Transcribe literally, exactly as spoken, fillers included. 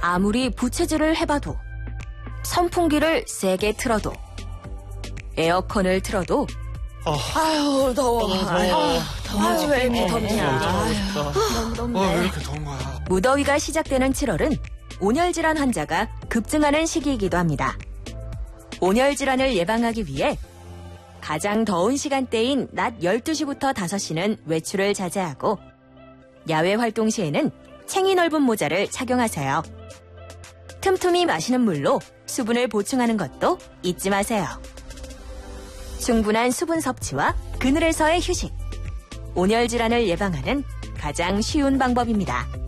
아무리 부채질을 해봐도, 선풍기를 세게 틀어도, 에어컨을 틀어도 어. 아유, 더워. 어, 더워. 아유, 더워. 아유, 왜 이렇게 덥냐. 아유, 너무 덥네. 어, 왜 이렇게 더운 거야? 무더위가 시작되는 칠월은 온열질환 환자가 급증하는 시기이기도 합니다. 온열질환을 예방하기 위해 가장 더운 시간대인 낮 열두 시부터 다섯 시는 외출을 자제하고 야외 활동 시에는 챙이 넓은 모자를 착용하세요. 틈틈이 마시는 물로 수분을 보충하는 것도 잊지 마세요. 충분한 수분 섭취와 그늘에서의 휴식. 온열질환을 예방하는 가장 쉬운 방법입니다.